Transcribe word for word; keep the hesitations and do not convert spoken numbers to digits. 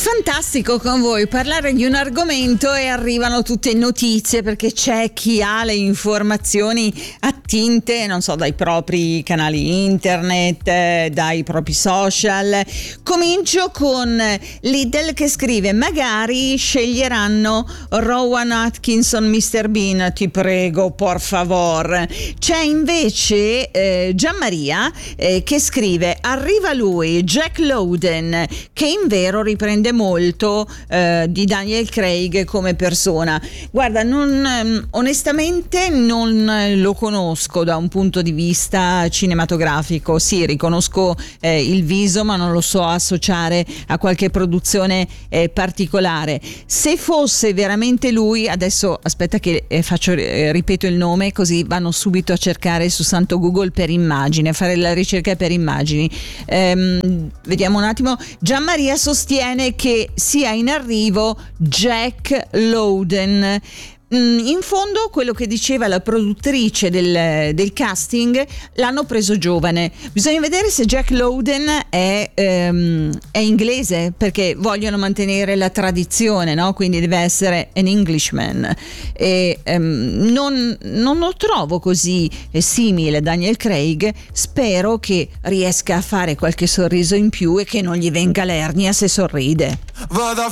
Fantastico con voi parlare di un argomento e arrivano tutte notizie, perché c'è chi ha le informazioni attinte, non so, dai propri canali internet, eh, dai propri social. Comincio con Lidl che scrive: magari sceglieranno Rowan Atkinson mister Bean, ti prego, por favor. C'è invece eh, Gianmaria eh, che scrive: arriva lui, Jack Lowden, che in vero riprende molto eh, di Daniel Craig come persona. Guarda, non, onestamente non lo conosco da un punto di vista cinematografico. Sì, riconosco eh, il viso, ma non lo so associare a qualche produzione eh, particolare. Se fosse veramente lui, adesso aspetta che eh, faccio eh, ripeto il nome, così vanno subito a cercare su santo Google per immagine, a fare la ricerca per immagini. Ehm, vediamo un attimo. Gianmaria sostiene che sia in arrivo Jack Lowden. In fondo quello che diceva la produttrice del, del casting, l'hanno preso giovane. Bisogna vedere se Jack Lowden è, um, è inglese, perché vogliono mantenere la tradizione, no? Quindi deve essere an Englishman. E, um, non, non lo trovo così simile a Daniel Craig. Spero che riesca a fare qualche sorriso in più e che non gli venga l'ernia se sorride. Vado a